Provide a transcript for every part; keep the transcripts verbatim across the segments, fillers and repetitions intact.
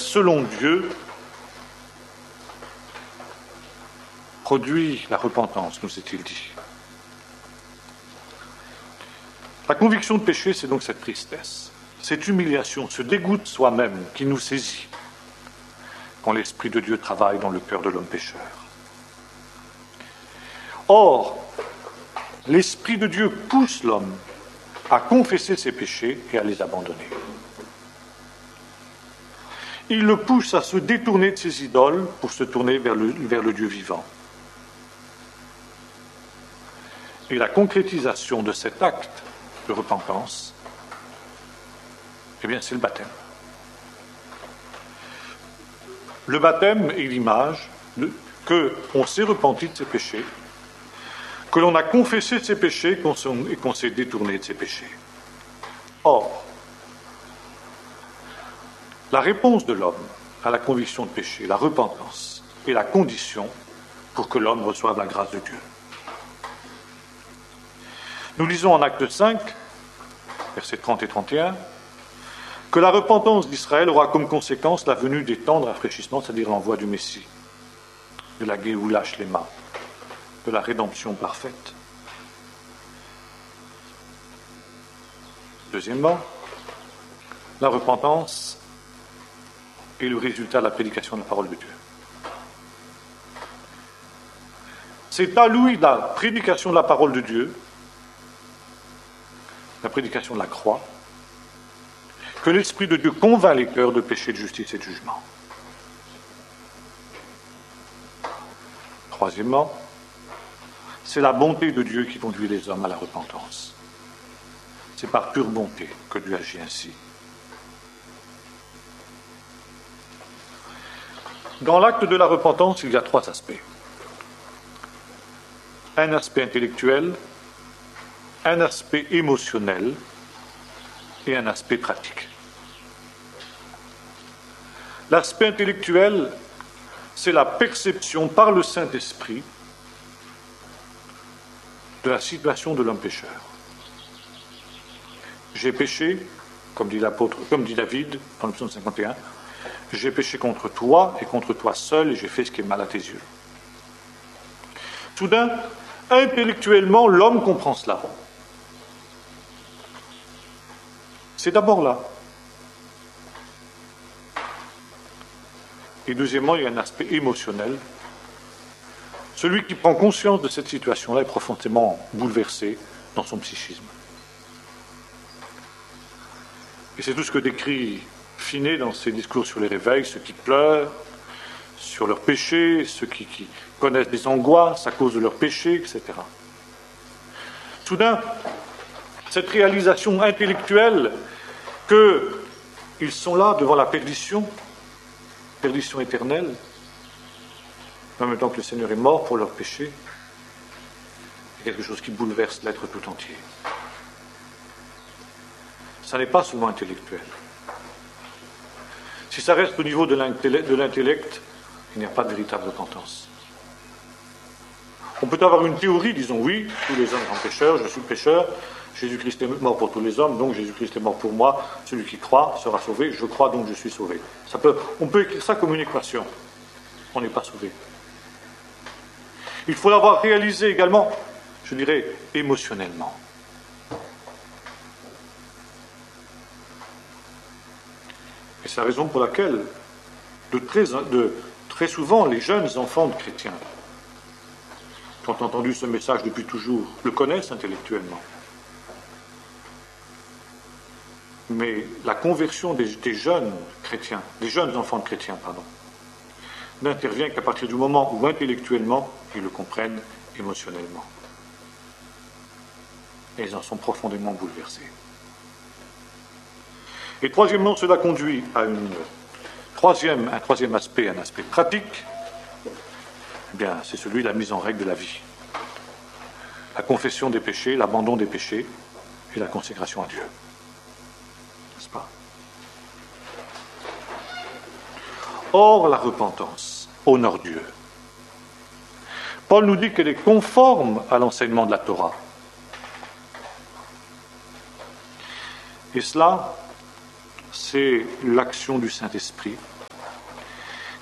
selon Dieu produit la repentance, nous est-il dit. La conviction de péché, c'est donc cette tristesse, cette humiliation, ce dégoût de soi-même qui nous saisit quand l'Esprit de Dieu travaille dans le cœur de l'homme pécheur. Or, l'Esprit de Dieu pousse l'homme à confesser ses péchés et à les abandonner. Il le pousse à se détourner de ses idoles pour se tourner vers le, vers le Dieu vivant. Et la concrétisation de cet acte de repentance, eh bien, c'est le baptême. Le baptême est l'image de, que on s'est repenti de ses péchés, que l'on a confessé ses péchés qu'on et qu'on s'est détourné de ses péchés. Or, la réponse de l'homme à la conviction de péché, la repentance, est la condition pour que l'homme reçoive la grâce de Dieu. Nous lisons en Acte cinq, versets trente et trente et un, que la repentance d'Israël aura comme conséquence la venue des temps de rafraîchissement, c'est-à-dire l'envoi du Messie, de la Géoula Shlema, de la rédemption parfaite. Deuxièmement, la repentance est le résultat de la prédication de la parole de Dieu. C'est à lui la prédication de la parole de Dieu, la prédication de la croix, que l'Esprit de Dieu convainc les cœurs de péché, de justice et de jugement. Troisièmement, c'est la bonté de Dieu qui conduit les hommes à la repentance. C'est par pure bonté que Dieu agit ainsi. Dans l'acte de la repentance, il y a trois aspects. Un aspect intellectuel, un aspect émotionnel et un aspect pratique. L'aspect intellectuel, c'est la perception par le Saint-Esprit de la situation de l'homme pécheur. J'ai péché, comme dit l'apôtre, comme dit David dans le psaume cinquante et un, j'ai péché contre toi et contre toi seul et j'ai fait ce qui est mal à tes yeux. Soudain, intellectuellement, l'homme comprend cela. C'est d'abord là. Et deuxièmement, il y a un aspect émotionnel. Celui qui prend conscience de cette situation-là est profondément bouleversé dans son psychisme. Et c'est tout ce que décrit Finet dans ses discours sur les réveils, ceux qui pleurent, sur leurs péchés, ceux qui, qui connaissent des angoisses à cause de leurs péchés, et cetera. Soudain, cette réalisation intellectuelle qu'ils sont là devant la perdition, perdition éternelle, en même temps que le Seigneur est mort pour leurs péchés, c'est quelque chose qui bouleverse l'être tout entier. Ça n'est pas seulement intellectuel. Si ça reste au niveau de l'intellect, de l'intellect, il n'y a pas de véritable repentance. On peut avoir une théorie, disons oui, tous les hommes sont pécheurs, je suis pécheur, Jésus-Christ est mort pour tous les hommes, donc Jésus-Christ est mort pour moi, celui qui croit sera sauvé, je crois donc je suis sauvé. Ça peut, on peut écrire ça comme une équation, on n'est pas sauvé. Il faut l'avoir réalisé également, je dirais, émotionnellement. Et c'est la raison pour laquelle, de très, de, très souvent, les jeunes enfants de chrétiens, qui ont entendu ce message depuis toujours, le connaissent intellectuellement. Mais la conversion des, des jeunes chrétiens, des jeunes enfants de chrétiens, pardon, n'intervient qu'à partir du moment où intellectuellement ils le comprennent émotionnellement. Et ils en sont profondément bouleversés. Et troisièmement, cela conduit à une troisième, un troisième aspect, un aspect pratique. Eh bien, c'est celui de la mise en règle de la vie. La confession des péchés, l'abandon des péchés et la consécration à Dieu. N'est-ce pas ? Or, la repentance honore Dieu. Paul nous dit qu'elle est conforme à l'enseignement de la Torah. Et cela, c'est l'action du Saint-Esprit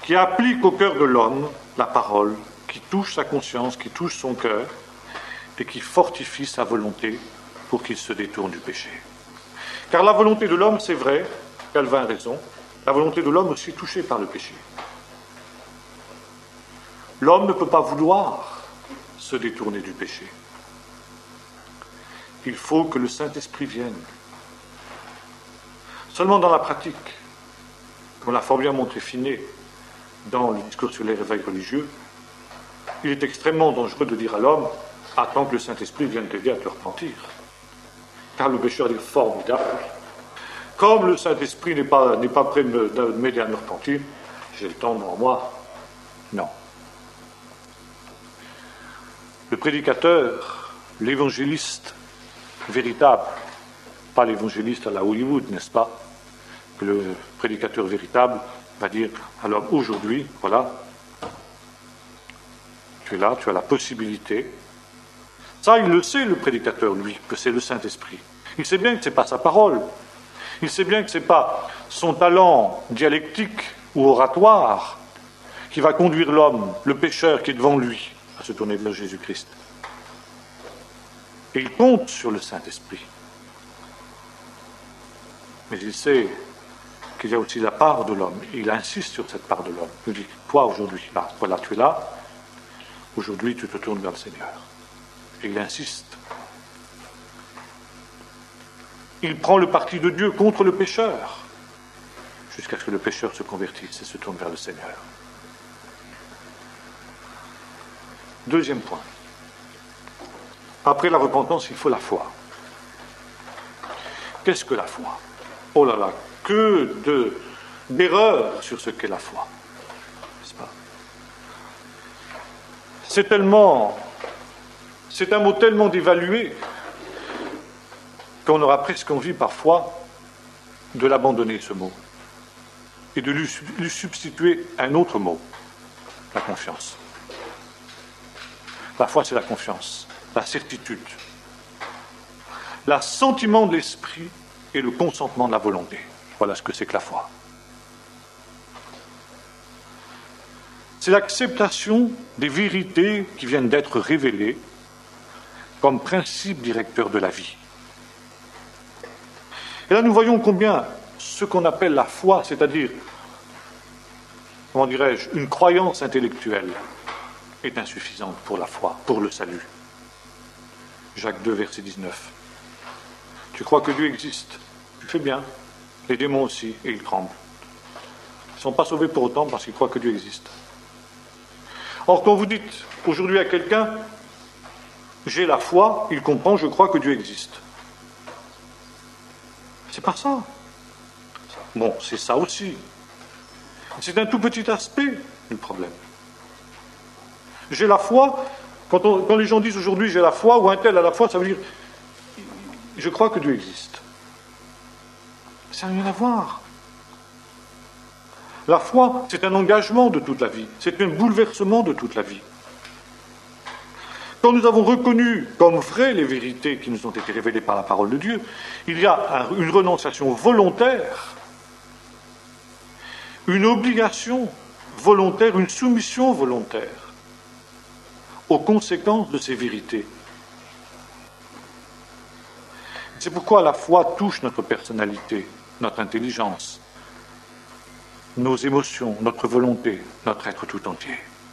qui applique au cœur de l'homme la parole, qui touche sa conscience, qui touche son cœur, et qui fortifie sa volonté pour qu'il se détourne du péché. Car la volonté de l'homme, c'est vrai, Calvin a raison, la volonté de l'homme aussi est touchée par le péché. L'homme ne peut pas vouloir se détourner du péché. Il faut que le Saint-Esprit vienne. Seulement dans la pratique, comme l'a fort bien montré Finet dans le discours sur les réveils religieux, il est extrêmement dangereux de dire à l'homme « Attends que le Saint-Esprit vienne t'aider à te repentir ». Car le pécheur dit « Formidable, comme le Saint-Esprit n'est pas, n'est pas prêt de m'aider à me repentir, j'ai le temps devant moi. » Non. Le prédicateur, l'évangéliste véritable, pas l'évangéliste à la Hollywood, n'est-ce pas? Que le prédicateur véritable va dire à l'homme aujourd'hui, voilà, tu es là, tu as la possibilité. Ça, il le sait, le prédicateur, lui, que c'est le Saint-Esprit. Il sait bien que ce n'est pas sa parole. Il sait bien que ce n'est pas son talent dialectique ou oratoire qui va conduire l'homme, le pécheur qui est devant lui, à se tourner vers Jésus-Christ. Et il compte sur le Saint-Esprit. Mais il sait qu'il y a aussi la part de l'homme. Et il insiste sur cette part de l'homme. Il dit, toi aujourd'hui, là, voilà, tu es là. Aujourd'hui, tu te tournes vers le Seigneur. Et il insiste. Il prend le parti de Dieu contre le pécheur, jusqu'à ce que le pécheur se convertisse et se tourne vers le Seigneur. Deuxième point. Après la repentance, il faut la foi. Qu'est-ce que la foi? Oh là là, que de, d'erreurs sur ce qu'est la foi. N'est-ce pas? C'est tellement, c'est un mot tellement dévalué qu'on aura presque envie parfois de l'abandonner, ce mot, et de lui, lui substituer un autre mot, la confiance. La foi, c'est la confiance, la certitude, l'assentiment de l'esprit et le consentement de la volonté. Voilà ce que c'est que la foi. C'est l'acceptation des vérités qui viennent d'être révélées comme principe directeur de la vie. Et là, nous voyons combien ce qu'on appelle la foi, c'est-à-dire, comment dirais-je, une croyance intellectuelle, est insuffisante pour la foi, pour le salut. Jacques deux, verset dix-neuf. Tu crois que Dieu existe? Tu fais bien. Les démons aussi, et ils tremblent. Ils ne sont pas sauvés pour autant parce qu'ils croient que Dieu existe. Or, quand vous dites aujourd'hui à quelqu'un, j'ai la foi, il comprend, je crois que Dieu existe. C'est pas ça. Bon, c'est ça aussi. C'est un tout petit aspect du problème. J'ai la foi, quand, on, quand les gens disent aujourd'hui j'ai la foi, ou un tel a la foi, ça veut dire je crois que Dieu existe. Ça n'a rien à voir. La foi, c'est un engagement de toute la vie, c'est un bouleversement de toute la vie. Quand nous avons reconnu comme vraies les vérités qui nous ont été révélées par la parole de Dieu, il y a un, une renonciation volontaire, une obligation volontaire, une soumission volontaire aux conséquences de ces vérités. C'est pourquoi la foi touche notre personnalité, notre intelligence, nos émotions, notre volonté, notre être tout entier.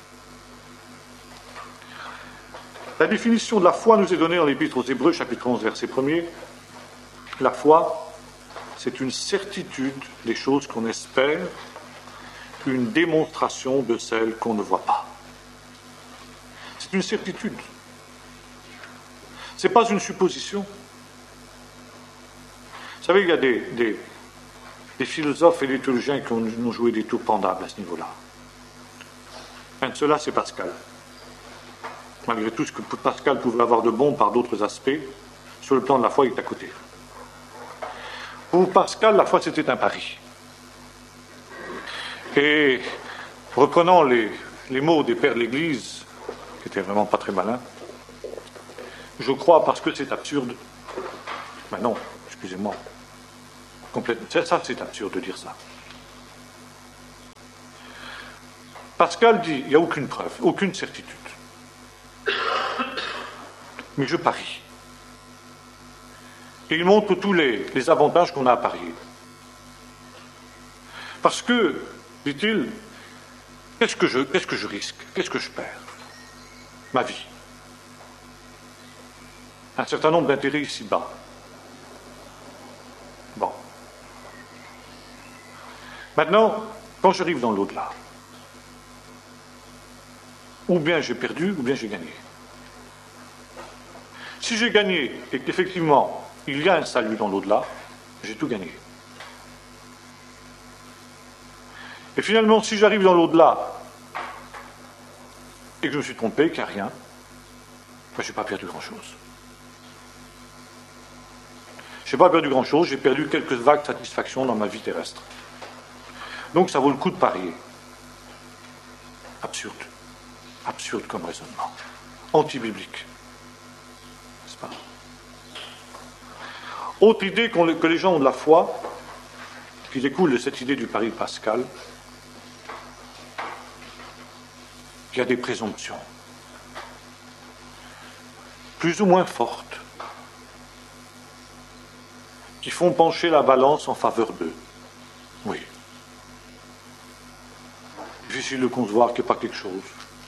La définition de la foi nous est donnée dans l'Épître aux Hébreux, chapitre onze, verset premier. La foi, c'est une certitude des choses qu'on espère, une démonstration de celles qu'on ne voit pas. C'est une certitude. Ce n'est pas une supposition. Vous savez, il y a des, des, des philosophes et des théologiens qui ont, ont joué des tours pendables à ce niveau-là. Un de ceux-là, c'est Pascal. Malgré tout ce que Pascal pouvait avoir de bon par d'autres aspects, sur le plan de la foi, il est à côté. Pour Pascal, la foi, c'était un pari. Et reprenant les, les mots des pères de l'Église, qui n'étaient vraiment pas très malins, je crois parce que c'est absurde. Ben non, excusez-moi. Complètement. Ça, c'est absurde de dire ça. Pascal dit, il n'y a aucune preuve, aucune certitude. Mais je parie. Et il montre tous les, les avantages qu'on a à parier. Parce que, dit-il, qu'est-ce que je, qu'est-ce que je risque? Qu'est-ce que je perds? Ma vie. Un certain nombre d'intérêts ici-bas. Bon. Maintenant, quand j'arrive dans l'au-delà, ou bien j'ai perdu, ou bien j'ai gagné. Si j'ai gagné, et qu'effectivement, il y a un salut dans l'au-delà, j'ai tout gagné. Et finalement, si j'arrive dans l'au-delà, et que je me suis trompé, qu'il n'y a rien, ben, je n'ai pas perdu grand-chose. Je n'ai pas perdu grand-chose, j'ai perdu quelques vagues satisfactions dans ma vie terrestre. Donc ça vaut le coup de parier. Absurde. Absurde comme raisonnement. Anti-biblique. N'est-ce pas? Autre idée que les gens ont de la foi, qui découle de cette idée du pari pascal, il y a des présomptions, plus ou moins fortes, qui font pencher la balance en faveur d'eux. Oui. Difficile de concevoir qu'il n'y ait pas quelque chose.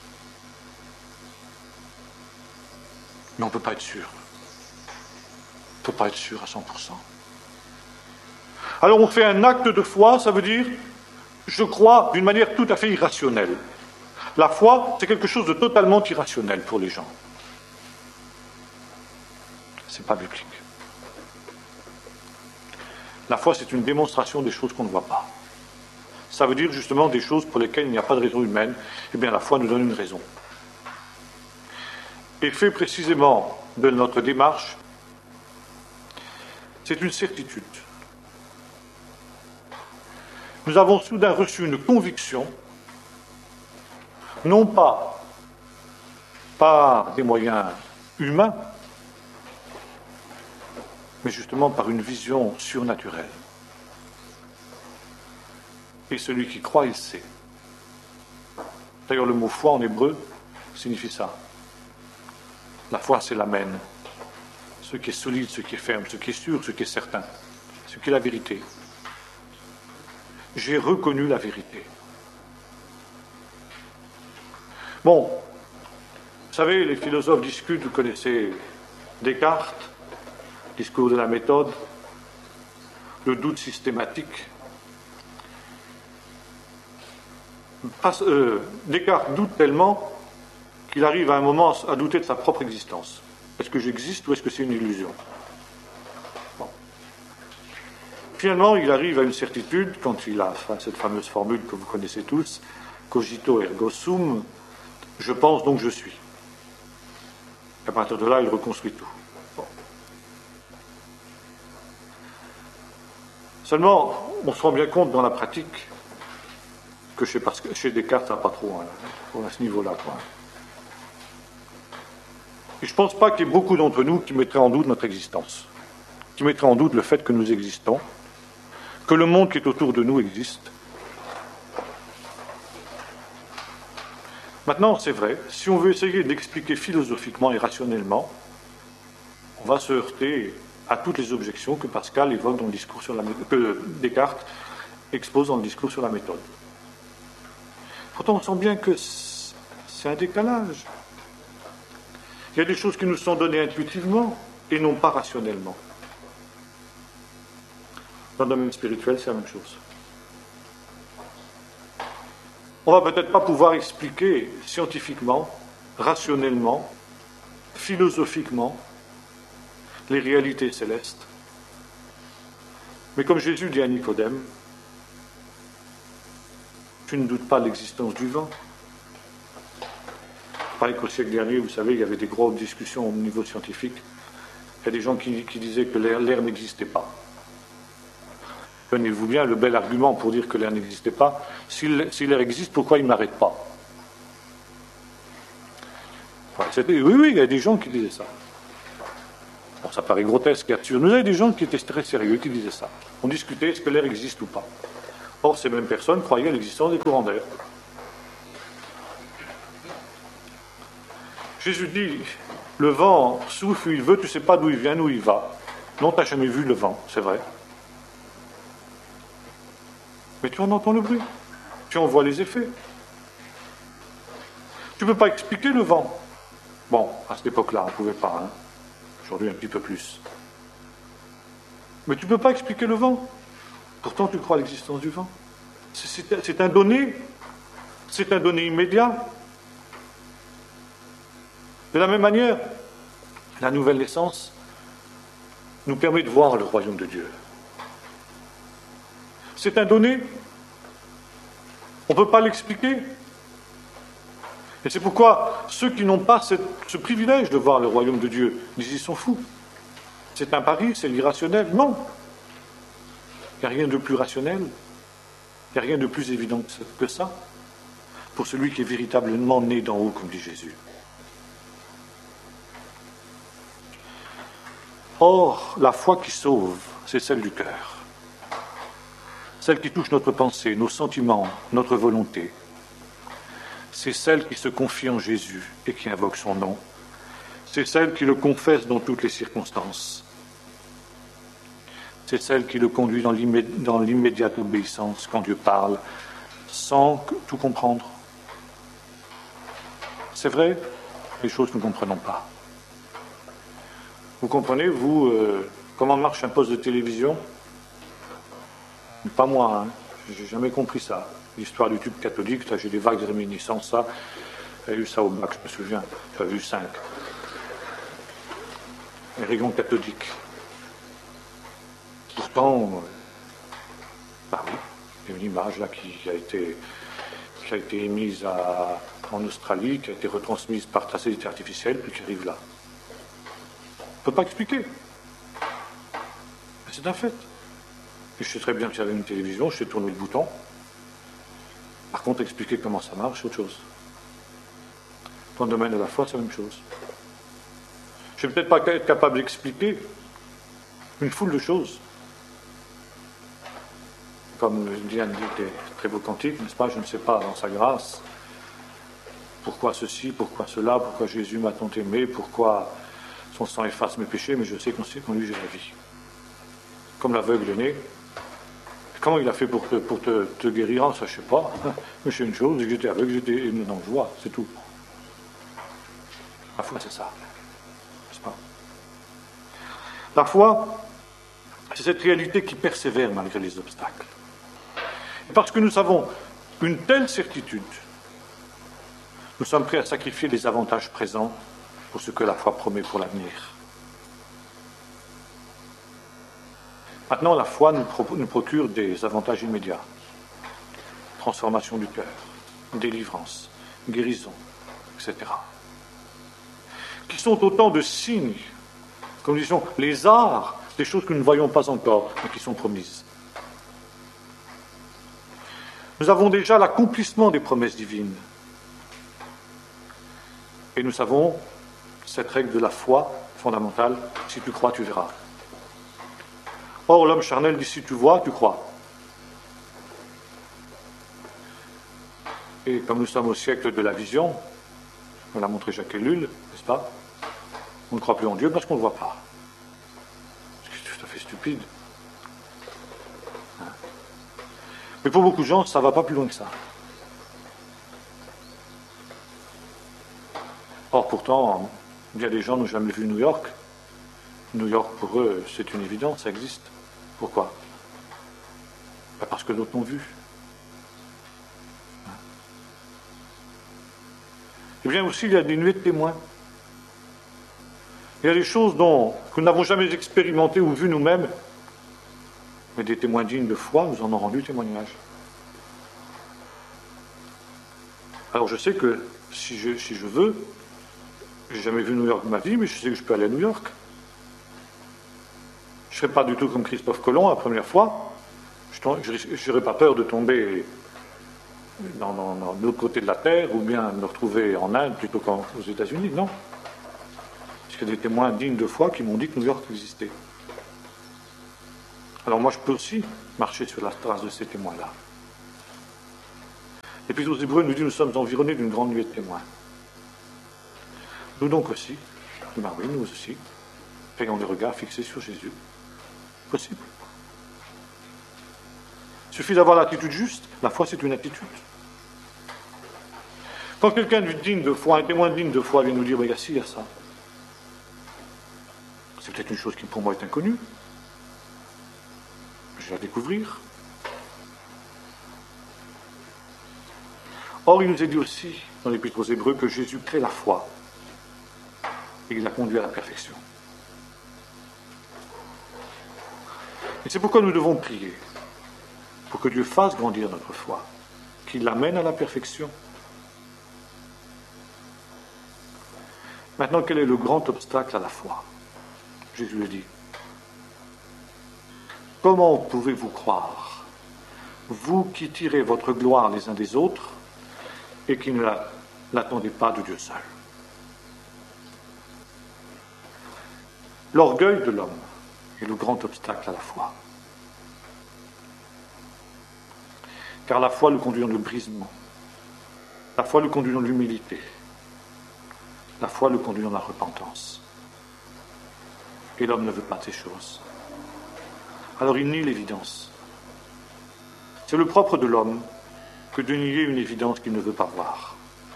Mais on ne peut pas être sûr. On ne peut pas être sûr à cent pour cent. Alors on fait un acte de foi, ça veut dire, je crois d'une manière tout à fait irrationnelle. La foi, c'est quelque chose de totalement irrationnel pour les gens. C'est pas biblique. La foi, c'est une démonstration des choses qu'on ne voit pas. Ça veut dire justement des choses pour lesquelles il n'y a pas de raison humaine. Eh bien, la foi nous donne une raison. Et fait précisément de notre démarche, c'est une certitude. Nous avons soudain reçu une conviction, non pas par des moyens humains, mais justement par une vision surnaturelle. Et celui qui croit, il sait. D'ailleurs, le mot foi en hébreu signifie ça. La foi, c'est l'amen. Ce qui est solide, ce qui est ferme, ce qui est sûr, ce qui est certain, ce qui est la vérité. J'ai reconnu la vérité. Bon, vous savez, les philosophes discutent, vous connaissez Descartes, discours de la méthode, le doute systématique. Euh, Descartes doute tellement qu'il arrive à un moment à douter de sa propre existence. Est-ce que j'existe ou est-ce que c'est une illusion? Bon. Finalement, il arrive à une certitude quand il a cette fameuse formule que vous connaissez tous, cogito ergo sum, je pense donc je suis. Et à partir de là, il reconstruit tout. Bon. Seulement, on se rend bien compte dans la pratique que chez, chez Descartes, ça n'a pas trop, hein, à ce niveau-là, quoi. Et je ne pense pas qu'il y ait beaucoup d'entre nous qui mettraient en doute notre existence, qui mettraient en doute le fait que nous existons, que le monde qui est autour de nous existe. Maintenant, c'est vrai, si on veut essayer d'expliquer philosophiquement et rationnellement, on va se heurter à toutes les objections que Pascal évoque dans le discours sur la méthode, que Descartes expose dans le discours sur la méthode. Pourtant, on sent bien que c'est un décalage. Il y a des choses qui nous sont données intuitivement et non pas rationnellement. Dans le domaine spirituel, c'est la même chose. On ne va peut-être pas pouvoir expliquer scientifiquement, rationnellement, philosophiquement les réalités célestes. Mais comme Jésus dit à Nicodème, tu ne doutes pas de l'existence du vent. Il paraît qu'au siècle dernier, vous savez, il y avait des grosses discussions au niveau scientifique. Il y a des gens qui, qui disaient que l'air, l'air n'existait pas. Tenez-vous bien, le bel argument pour dire que l'air n'existait pas, si l'air existe, pourquoi il ne m'arrête pas? Enfin, oui, oui, il y a des gens qui disaient ça. Bon, ça paraît grotesque et absurde. Nous avons des gens qui étaient très sérieux, qui disaient ça. On discutait, est-ce que l'air existe ou pas? Or, ces mêmes personnes croyaient à l'existence des courants d'air. Jésus dit, le vent souffle où il veut, tu ne sais pas d'où il vient, où il va. Non, tu n'as jamais vu le vent, c'est vrai. Mais tu en entends le bruit, tu en vois les effets. Tu ne peux pas expliquer le vent. Bon, à cette époque-là, on ne pouvait pas. Hein. Aujourd'hui, un petit peu plus. Mais tu ne peux pas expliquer le vent. Pourtant, tu crois à l'existence du vent. C'est, c'est un donné. C'est un donné immédiat. De la même manière, la nouvelle naissance nous permet de voir le royaume de Dieu. C'est un donné. On ne peut pas l'expliquer. Et c'est pourquoi ceux qui n'ont pas cette, ce privilège de voir le royaume de Dieu disent ils sont fous. C'est un pari, c'est l'irrationnel. Non. Il n'y a rien de plus rationnel. Il n'y a rien de plus évident que ça pour celui qui est véritablement né d'en haut, comme dit Jésus. Or, la foi qui sauve, c'est celle du cœur. Celle qui touche notre pensée, nos sentiments, notre volonté. C'est celle qui se confie en Jésus et qui invoque son nom. C'est celle qui le confesse dans toutes les circonstances. C'est celle qui le conduit dans, l'immé- dans l'immédiate obéissance quand Dieu parle, sans tout comprendre. C'est vrai, les choses que nous ne comprenons pas. Vous comprenez, vous, euh, comment marche un poste de télévision? Pas moi, hein. J'ai jamais compris ça. L'histoire du tube cathodique, là, j'ai des vagues réminiscences, ça. J'ai eu ça au bac, je me souviens. J'avais vu cinq. Les rayons cathodiques. Pourtant, euh, bah oui, il y a une image là qui a été, qui a été émise à, en Australie, qui a été retransmise par satellite artificielle, puis qui arrive là. On ne peut pas expliquer. Mais c'est un fait. Et je sais très bien que j'avais une télévision, je sais tourner le bouton. Par contre, expliquer comment ça marche, c'est autre chose. Dans le domaine de la foi, c'est la même chose. Je ne vais peut-être pas être capable d'expliquer une foule de choses. Comme Diane dit des très beaux cantiques, n'est-ce pas? Je ne sais pas, dans sa grâce, pourquoi ceci, pourquoi cela, pourquoi Jésus m'a tant aimé, pourquoi son sang efface mes péchés, mais je sais qu'en qu'en lui j'ai la vie. Comme l'aveugle né. Comment il a fait pour te, pour te, te guérir? Ça, je ne sais pas. Mais c'est une chose, j'étais aveugle, j'étais et maintenant je vois, c'est tout. La foi, c'est ça. N'est-ce pas? La foi, c'est cette réalité qui persévère malgré les obstacles. Et parce que nous avons une telle certitude, nous sommes prêts à sacrifier les avantages présents pour ce que la foi promet pour l'avenir. Maintenant, la foi nous, pro- nous procure des avantages immédiats. Transformation du cœur, délivrance, guérison, et cetera. Qui sont autant de signes, comme nous disons, les arts, des choses que nous ne voyons pas encore, mais qui sont promises. Nous avons déjà l'accomplissement des promesses divines. Et nous savons cette règle de la foi fondamentale, si tu crois, tu verras. Or, l'homme charnel dit, si tu vois, tu crois. Et comme nous sommes au siècle de la vision, on l'a montré Jacques Ellul, n'est-ce pas? On ne croit plus en Dieu parce qu'on ne le voit pas. C'est tout à fait stupide. Hein? Mais pour beaucoup de gens, ça ne va pas plus loin que ça. Or, pourtant, bien des gens n'ont jamais vu New York. New York, pour eux, c'est une évidence, ça existe. Pourquoi? Ben parce que d'autres l'ont vu. Hein? Et bien aussi, il y a des nuées de témoins. Il y a des choses dont, que nous n'avons jamais expérimentées ou vues nous-mêmes, mais des témoins dignes de foi nous en ont rendu témoignage. Alors je sais que si je, si je veux, j'ai jamais vu New York de ma vie, mais je sais que je peux aller à New York. Je ne serai pas du tout comme Christophe Colomb la première fois. Je n'aurais pas peur de tomber dans, dans, dans l'autre côté de la Terre ou bien me retrouver en Inde plutôt qu'aux États-Unis. Non. Parce qu'il y a des témoins dignes de foi qui m'ont dit que New York existait. Alors moi, je peux aussi marcher sur la trace de ces témoins-là. Et puis aux Hébreux nous dit nous sommes environnés d'une grande nuée de témoins. Nous donc aussi, ben oui, nous aussi, ayons les regards fixés sur Jésus. Possible. Il suffit d'avoir l'attitude juste. La foi, c'est une attitude. Quand quelqu'un digne de foi, un témoin digne de foi vient nous dire, mais il y a ci, il y a ça. C'est peut-être une chose qui pour moi est inconnue. Je vais la découvrir. Or, il nous est dit aussi, dans l'Épître aux Hébreux, que Jésus crée la foi et qu'il la conduit à la perfection. Et c'est pourquoi nous devons prier, pour que Dieu fasse grandir notre foi, qu'il l'amène à la perfection. Maintenant, quel est le grand obstacle à la foi? Jésus le dit. Comment pouvez-vous croire, vous qui tirez votre gloire les uns des autres, et qui ne l'attendez pas de Dieu seul? L'orgueil de l'homme est le grand obstacle à la foi. Car la foi le conduit dans le brisement. La foi le conduit dans l'humilité. La foi le conduit dans la repentance. Et l'homme ne veut pas de ces choses. Alors il nie l'évidence. C'est le propre de l'homme que de nier une évidence qu'il ne veut pas voir.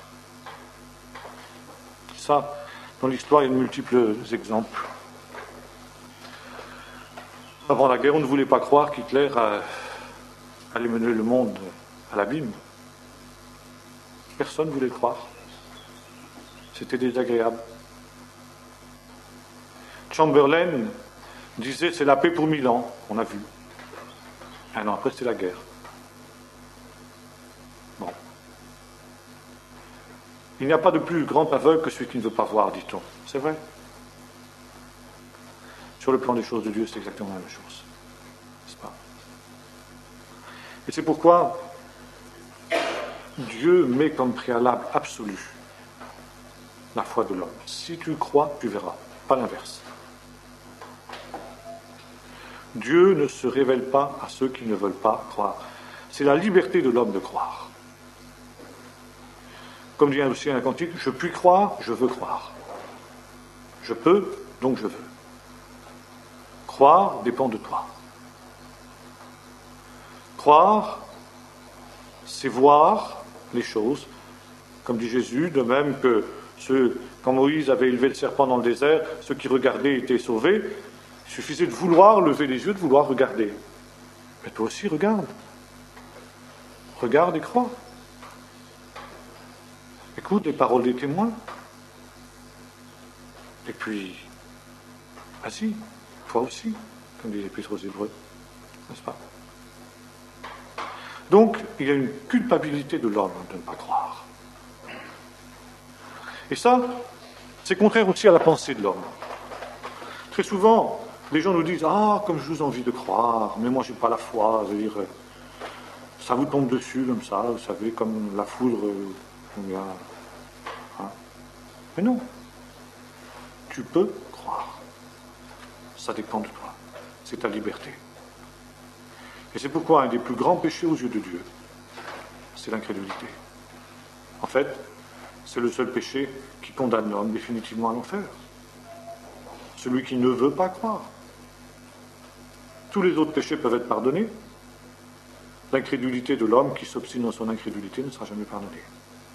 Ça, dans l'histoire, il y a de multiples exemples. Avant la guerre, on ne voulait pas croire qu'Hitler allait mener le monde à l'abîme. Personne ne voulait le croire. C'était désagréable. Chamberlain disait c'est la paix pour mille ans, on a vu. Un an après, c'était la guerre. Bon. Il n'y a pas de plus grand aveugle que celui qui ne veut pas voir, dit-on. C'est vrai. Sur le plan des choses de Dieu, c'est exactement la même chose. N'est-ce pas? Et c'est pourquoi Dieu met comme préalable absolu la foi de l'homme. Si tu crois, tu verras. Pas l'inverse. Dieu ne se révèle pas à ceux qui ne veulent pas croire. C'est la liberté de l'homme de croire. Comme dit aussi un cantique, je puis croire, je veux croire. Je peux, donc je veux. Croire dépend de toi. Croire, c'est voir les choses, comme dit Jésus, de même que ceux, quand Moïse avait élevé le serpent dans le désert, ceux qui regardaient étaient sauvés. Il suffisait de vouloir lever les yeux, de vouloir regarder. Mais toi aussi, regarde. Regarde et crois. Écoute les paroles des témoins. Et puis, vas-y, toi aussi, comme dit l'Épître aux Hébreux. N'est-ce pas? Donc, il y a une culpabilité de l'homme de ne pas croire. Et ça, c'est contraire aussi à la pensée de l'homme. Très souvent, les gens nous disent « Ah, comme je vous ai envie de croire, mais moi, je n'ai pas la foi. » Je veux dire, ça vous tombe dessus comme ça, vous savez, comme la foudre. Euh, hein. Mais non. Tu peux croire. Ça dépend de toi. C'est ta liberté. Et c'est pourquoi un des plus grands péchés aux yeux de Dieu, c'est l'incrédulité. En fait, c'est le seul péché qui condamne l'homme définitivement à l'enfer. Celui qui ne veut pas croire. Tous les autres péchés peuvent être pardonnés. L'incrédulité de l'homme qui s'obstine dans son incrédulité ne sera jamais pardonnée.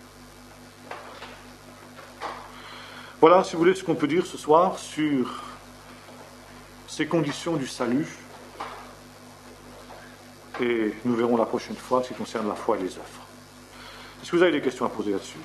Voilà, si vous voulez, ce qu'on peut dire ce soir sur ces conditions du salut. Et nous verrons la prochaine fois ce qui concerne la foi et les œuvres. Est-ce que vous avez des questions à poser là-dessus?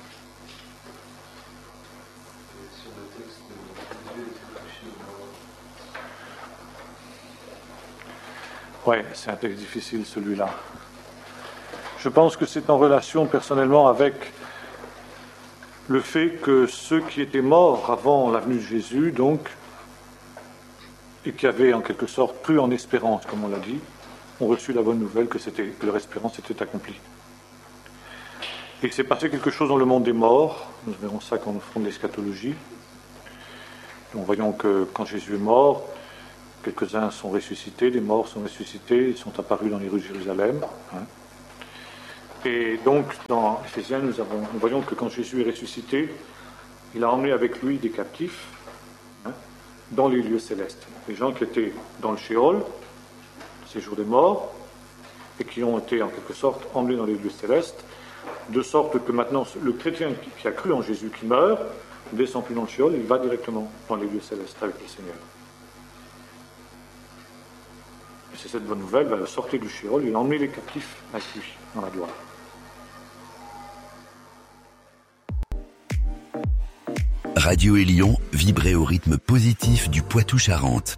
Oui, c'est un texte difficile celui-là. Je pense que c'est en relation personnellement avec le fait que ceux qui étaient morts avant la venue de Jésus, donc, et qui avaient en quelque sorte cru en espérance, comme on l'a dit, ont reçu la bonne nouvelle que, c'était, que leur espérance était accomplie. Et il s'est passé quelque chose dans le monde des morts. Nous verrons ça quand nous ferons de l'eschatologie. Nous voyons que quand Jésus est mort, quelques-uns sont ressuscités, les morts sont ressuscités, ils sont apparus dans les rues de Jérusalem. Hein. Et donc, dans Éphésiens, nous, avons, nous voyons que quand Jésus est ressuscité, il a emmené avec lui des captifs hein, dans les lieux célestes. Les gens qui étaient dans le Sheol, le séjour des morts, et qui ont été en quelque sorte emmenés dans les lieux célestes, de sorte que maintenant le chrétien qui a cru en Jésus, qui meurt, ne descend plus dans le Sheol, il va directement dans les lieux célestes avec le Seigneur. Et c'est cette bonne nouvelle, va sortir du Sheol, il a emmené les captifs avec lui dans la gloire. Radio Élion, vibrez au rythme positif du Poitou-Charentes.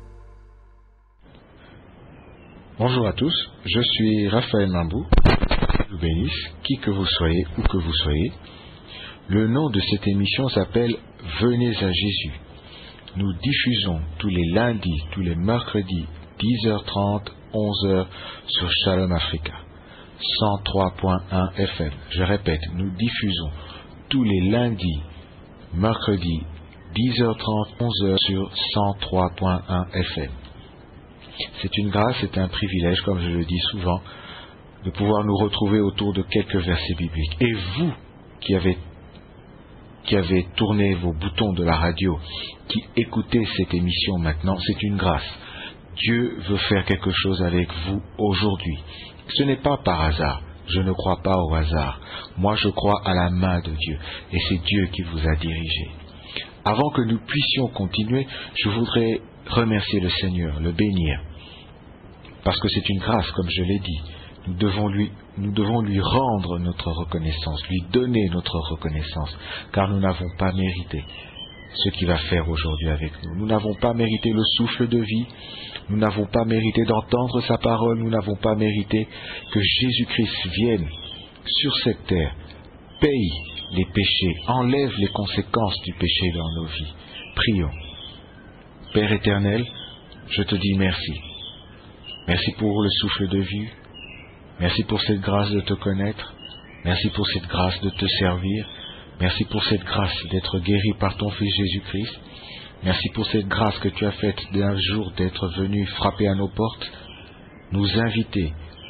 Bonjour à tous, je suis Raphaël Mambou. Je vous bénisse, qui que vous soyez, où que vous soyez. Le nom de cette émission s'appelle Venez à Jésus. Nous diffusons tous les lundis, tous les mercredis, dix heures trente, onze heures sur Shalom Africa, cent trois point un F M. Je répète, nous diffusons tous les lundis, mercredis, dix heures trente, onze heures sur cent trois point un F M. C'est une grâce, c'est un privilège, comme je le dis souvent, de pouvoir nous retrouver autour de quelques versets bibliques. Et vous, qui avez, qui avez tourné vos boutons de la radio, qui écoutez cette émission maintenant, c'est une grâce. Dieu veut faire quelque chose avec vous aujourd'hui. Ce n'est pas par hasard. Je ne crois pas au hasard. Moi, je crois à la main de Dieu. Et c'est Dieu qui vous a dirigé. Avant que nous puissions continuer, je voudrais remercier le Seigneur, le bénir. Parce que c'est une grâce, comme je l'ai dit. Nous devons lui, nous devons lui rendre notre reconnaissance, lui donner notre reconnaissance, car nous n'avons pas mérité ce qu'il va faire aujourd'hui avec nous. Nous n'avons pas mérité le souffle de vie, nous n'avons pas mérité d'entendre sa parole, nous n'avons pas mérité que Jésus-Christ vienne sur cette terre, paye les péchés, enlève les conséquences du péché dans nos vies. Prions. Père éternel, je te dis merci. Merci pour le souffle de vie. Merci pour cette grâce de te connaître. Merci pour cette grâce de te servir. Merci pour cette grâce d'être guéri par ton Fils Jésus-Christ. Merci pour cette grâce que tu as faite d'un jour d'être venu frapper à nos portes, nous inviter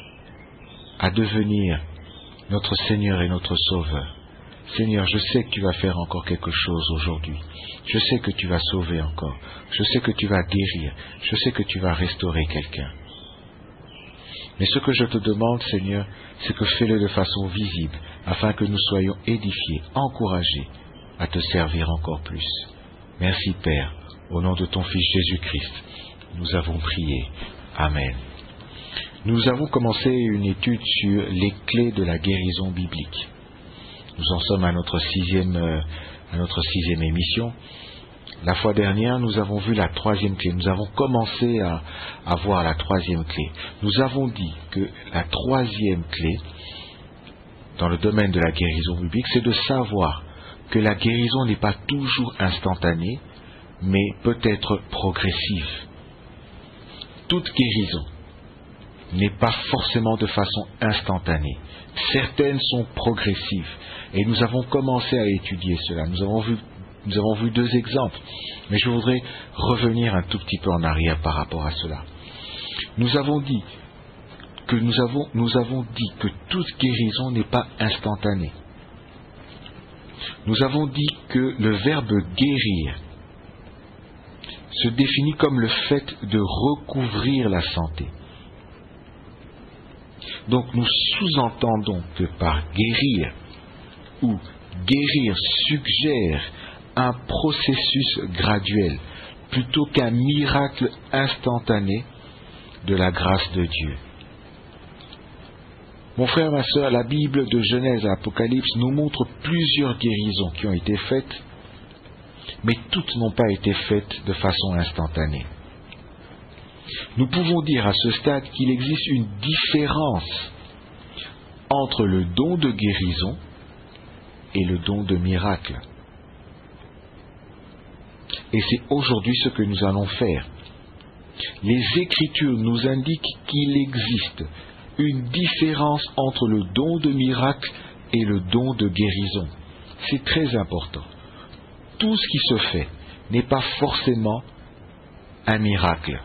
à devenir notre Seigneur et notre Sauveur. Seigneur, je sais que tu vas faire encore quelque chose aujourd'hui. Je sais que tu vas sauver encore. Je sais que tu vas guérir. Je sais que tu vas restaurer quelqu'un. Mais ce que je te demande, Seigneur, c'est que fais-le de façon visible, afin que nous soyons édifiés, encouragés à te servir encore plus. Merci, Père, au nom de ton Fils Jésus-Christ, nous avons prié. Amen. Nous avons commencé une étude sur les clés de la guérison biblique. Nous en sommes à notre sixième, euh, à notre sixième émission. La fois dernière, nous avons vu la troisième clé. Nous avons commencé à, à voir la troisième clé. Nous avons dit que la troisième clé, dans le domaine de la guérison biblique, c'est de savoir que la guérison n'est pas toujours instantanée, mais peut être progressive. Toute guérison n'est pas forcément de façon instantanée. Certaines sont progressives. Et nous avons commencé à étudier cela. Nous avons vu, nous avons vu deux exemples. Mais je voudrais revenir un tout petit peu en arrière par rapport à cela. Nous avons dit que nous avons, nous avons dit que toute guérison n'est pas instantanée. Nous avons dit que le verbe guérir se définit comme le fait de recouvrir la santé. Donc nous sous-entendons que par guérir ou guérir suggère un processus graduel plutôt qu'un miracle instantané de la grâce de Dieu. Mon frère, ma sœur, la Bible de Genèse à Apocalypse nous montre plusieurs guérisons qui ont été faites, mais toutes n'ont pas été faites de façon instantanée. Nous pouvons dire à ce stade qu'il existe une différence entre le don de guérison et le don de miracle. Et c'est aujourd'hui ce que nous allons faire. Les Écritures nous indiquent qu'il existe une différence entre le don de miracle et le don de guérison. C'est très important. Tout ce qui se fait n'est pas forcément un miracle.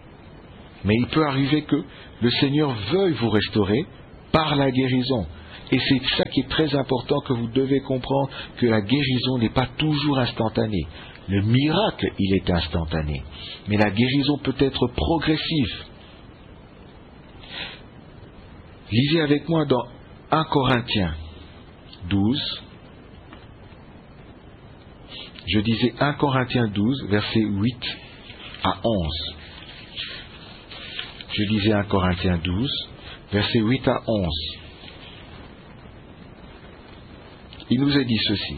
Mais il peut arriver que le Seigneur veuille vous restaurer par la guérison. Et c'est ça qui est très important, que vous devez comprendre, que la guérison n'est pas toujours instantanée. Le miracle, il est instantané. Mais la guérison peut être progressive. Lisez avec moi dans un Corinthiens douze. Je disais un Corinthiens douze, versets huit à onze. Je disais un Corinthiens douze, versets huit à onze. Il nous est dit ceci.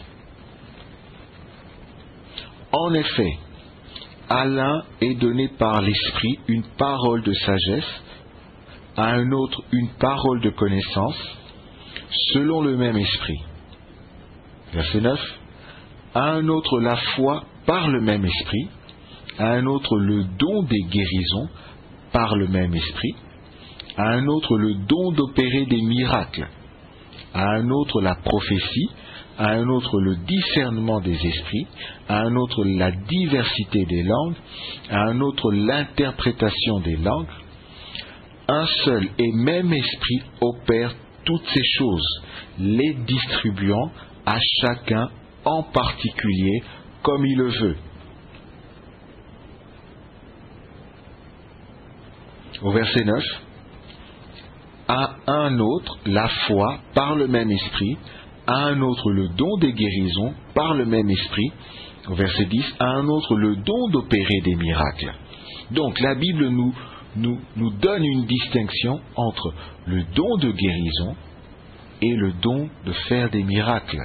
En effet, à l'un est donné par l'Esprit une parole de sagesse, à un autre une parole de connaissance, selon le même Esprit. Verset neuf. À un autre la foi par le même Esprit, à un autre le don des guérisons par le même Esprit, à un autre le don d'opérer des miracles, à un autre la prophétie, à un autre le discernement des esprits, à un autre la diversité des langues, à un autre l'interprétation des langues. Un seul et même Esprit opère toutes ces choses, les distribuant à chacun en particulier comme il le veut. Au verset neuf, à un autre la foi par le même Esprit, à un autre le don des guérisons par le même Esprit. Au verset dix, à un autre le don d'opérer des miracles. Donc la Bible nous, nous, nous donne une distinction entre le don de guérison et le don de faire des miracles.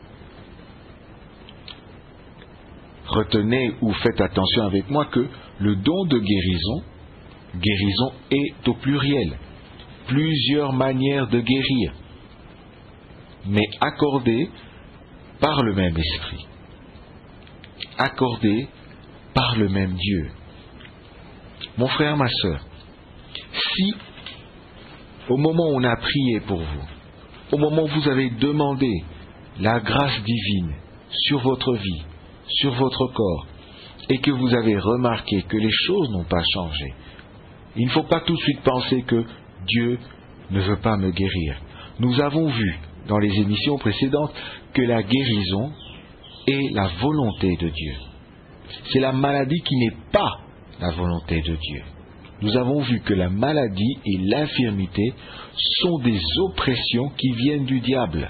Retenez ou faites attention avec moi que le don de guérison, guérison est au pluriel. Plusieurs manières de guérir, mais accordées par le même Esprit, accordées par le même Dieu. Mon frère, ma sœur, si au moment où on a prié pour vous, au moment où vous avez demandé la grâce divine sur votre vie, sur votre corps, et que vous avez remarqué que les choses n'ont pas changé, il ne faut pas tout de suite penser que Dieu ne veut pas me guérir. Nous avons vu dans les émissions précédentes que la guérison est la volonté de Dieu. C'est la maladie qui n'est pas la volonté de Dieu. Nous avons vu que la maladie et l'infirmité sont des oppressions qui viennent du diable.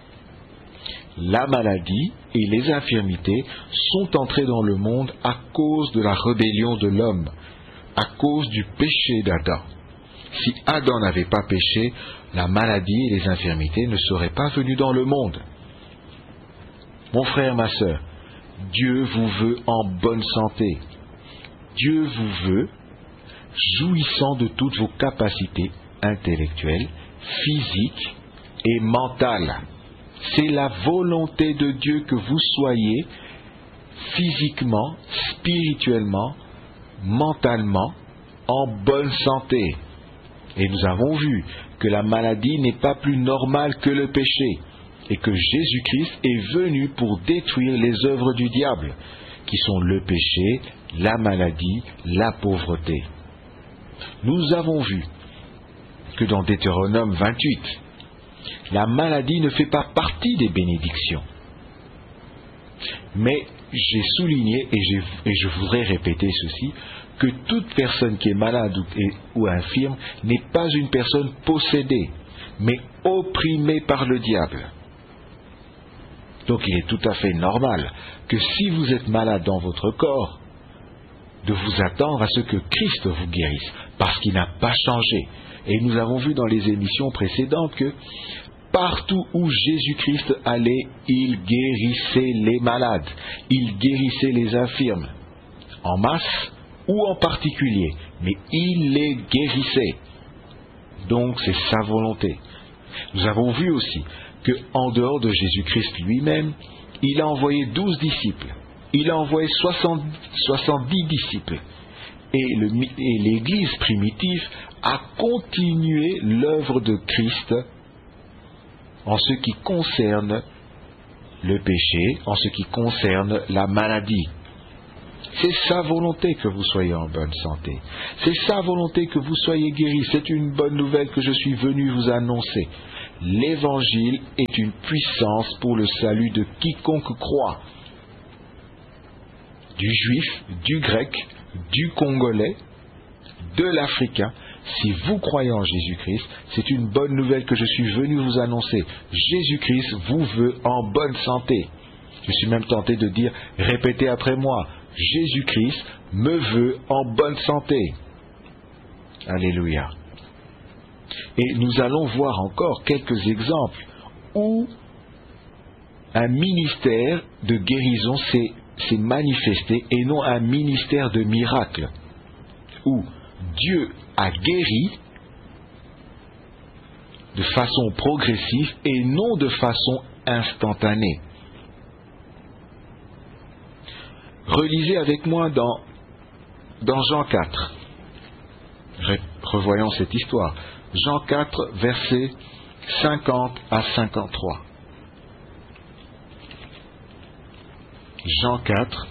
La maladie et les infirmités sont entrées dans le monde à cause de la rébellion de l'homme, à cause du péché d'Adam. Si Adam n'avait pas péché, la maladie et les infirmités ne seraient pas venues dans le monde. Mon frère, ma sœur, Dieu vous veut en bonne santé. Dieu vous veut jouissant de toutes vos capacités intellectuelles, physiques et mentales. C'est la volonté de Dieu que vous soyez physiquement, spirituellement, mentalement en bonne santé. Et nous avons vu que la maladie n'est pas plus normale que le péché, et que Jésus-Christ est venu pour détruire les œuvres du diable, qui sont le péché, la maladie, la pauvreté. Nous avons vu que dans Deutéronome vingt-huit, la maladie ne fait pas partie des bénédictions. Mais j'ai souligné, et, et je voudrais répéter ceci, que toute personne qui est malade ou, ou infirme n'est pas une personne possédée, mais opprimée par le diable. Donc il est tout à fait normal que si vous êtes malade dans votre corps, de vous attendre à ce que Christ vous guérisse, parce qu'il n'a pas changé. Et nous avons vu dans les émissions précédentes que partout où Jésus-Christ allait, il guérissait les malades, il guérissait les infirmes, en masse ou en particulier, mais il les guérissait. Donc c'est sa volonté. Nous avons vu aussi que en dehors de Jésus-Christ lui-même, il a envoyé douze disciples, il a envoyé soixante-dix disciples, et, le, et l'Église primitive a continué l'œuvre de Christ en ce qui concerne le péché, en ce qui concerne la maladie. C'est sa volonté que vous soyez en bonne santé. C'est sa volonté que vous soyez guéris. C'est une bonne nouvelle que je suis venu vous annoncer. L'Évangile est une puissance pour le salut de quiconque croit. Du juif, du grec, du congolais, de l'africain. Si vous croyez en Jésus-Christ, c'est une bonne nouvelle que je suis venu vous annoncer. Jésus-Christ vous veut en bonne santé. Je suis même tenté de dire, répétez après moi, Jésus-Christ me veut en bonne santé. Alléluia. Et nous allons voir encore quelques exemples où un ministère de guérison s'est, s'est manifesté et non un ministère de miracle, où Dieu a guéri de façon progressive et non de façon instantanée. Relisez avec moi dans, dans Jean quatre. Revoyons cette histoire. Jean quatre, versets cinquante à cinquante-trois. Jean quatre,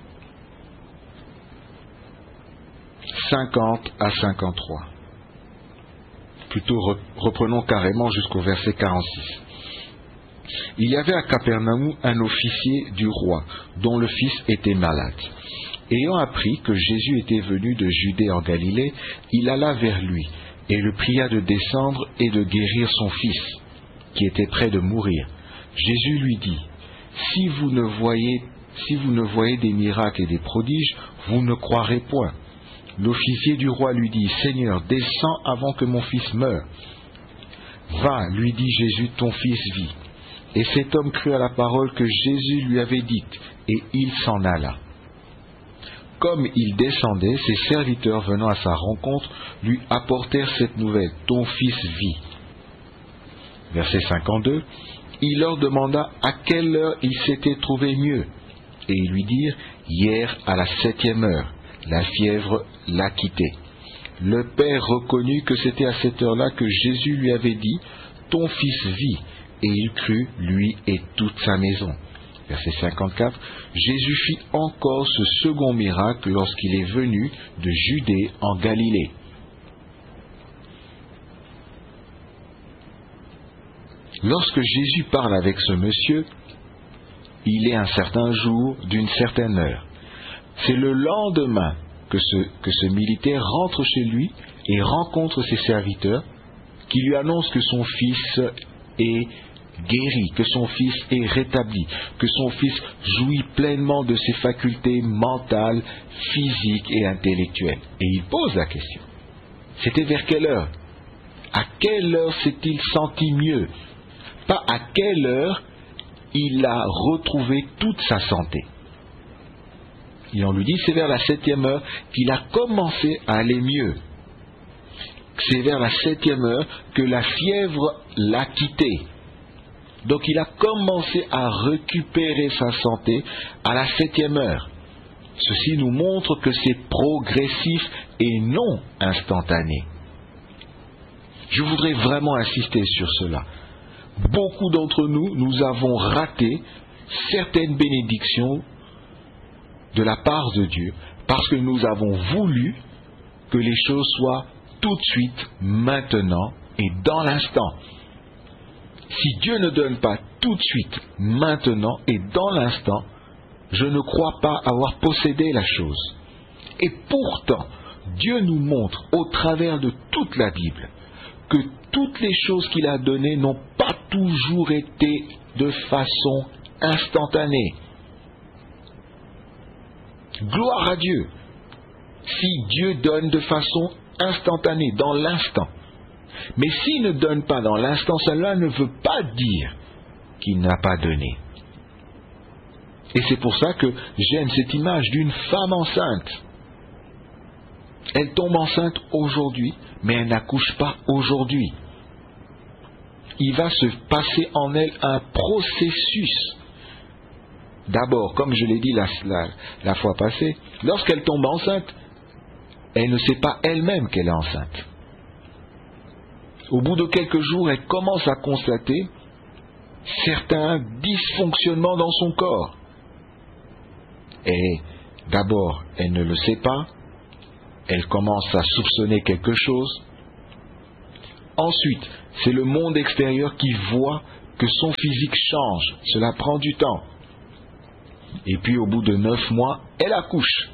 cinquante à cinquante-trois. Plutôt reprenons carrément jusqu'au verset quarante-six. Il y avait à Capernaum un officier du roi, dont le fils était malade. Ayant appris que Jésus était venu de Judée en Galilée, il alla vers lui, et le pria de descendre et de guérir son fils, qui était près de mourir. Jésus lui dit, si vous ne voyez, si vous ne voyez des miracles et des prodiges, vous ne croirez point. L'officier du roi lui dit, Seigneur, descends avant que mon fils meure. Va, lui dit Jésus, ton fils vit. Et cet homme crut à la parole que Jésus lui avait dite, et il s'en alla. Comme il descendait, ses serviteurs venant à sa rencontre lui apportèrent cette nouvelle, ton fils vit. Verset cinquante-deux, il leur demanda à quelle heure il s'était trouvé mieux, et ils lui dirent, hier à la septième heure, la fièvre l'a quitté. Le père reconnut que c'était à cette heure-là que Jésus lui avait dit, ton fils vit, et il crut, lui et toute sa maison. Verset cinquante-quatre, Jésus fit encore ce second miracle lorsqu'il est venu de Judée en Galilée. Lorsque Jésus parle avec ce monsieur, il est un certain jour d'une certaine heure. C'est le lendemain que ce, que ce militaire rentre chez lui et rencontre ses serviteurs qui lui annoncent que son fils est guéri, que son fils est rétabli, que son fils jouit pleinement de ses facultés mentales, physiques et intellectuelles. Et il pose la question. C'était vers quelle heure? À quelle heure s'est-il senti mieux? Pas à quelle heure il a retrouvé toute sa santé. Et on lui dit, c'est vers la septième heure qu'il a commencé à aller mieux. C'est vers la septième heure que la fièvre l'a quitté. Donc il a commencé à récupérer sa santé à la septième heure. Ceci nous montre que c'est progressif et non instantané. Je voudrais vraiment insister sur cela. Beaucoup d'entre nous, nous avons raté certaines bénédictions de la part de Dieu parce que nous avons voulu que les choses soient tout de suite, maintenant et dans l'instant. Si Dieu ne donne pas tout de suite, maintenant et dans l'instant, je ne crois pas avoir possédé la chose. Et pourtant, Dieu nous montre au travers de toute la Bible que toutes les choses qu'il a données n'ont pas toujours été de façon instantanée. Gloire à Dieu. Si Dieu donne de façon instantanée, dans l'instant. Mais s'il ne donne pas dans l'instant, cela ne veut pas dire qu'il n'a pas donné. Et c'est pour ça que j'aime cette image d'une femme enceinte. Elle tombe enceinte aujourd'hui, mais elle n'accouche pas aujourd'hui. Il va se passer en elle un processus. D'abord, comme je l'ai dit la, la, la fois passée, lorsqu'elle tombe enceinte, elle ne sait pas elle-même qu'elle est enceinte. Au bout de quelques jours, elle commence à constater certains dysfonctionnements dans son corps. Et d'abord, elle ne le sait pas. Elle commence à soupçonner quelque chose. Ensuite, C'est le monde extérieur qui voit que son physique change. Cela prend du temps. Et puis au bout de neuf mois, elle accouche.